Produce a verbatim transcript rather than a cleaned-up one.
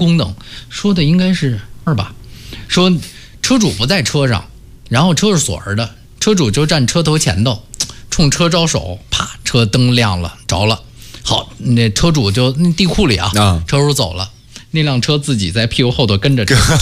功能，说的应该是二吧，说车主不在车上，然后车是锁着的，车主就站车头前头，冲车招手，啪，车灯亮了，着了。好，那车主就那地库里啊，车主走了，那辆车自己在屁股后头跟着车。